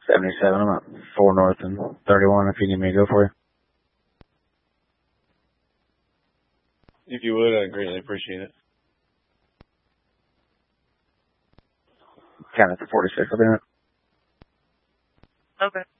77. I'm at 4 North and 31 if you need me to go for you. If you would, I'd greatly appreciate it. Count it to 46. I'll be in it. Okay.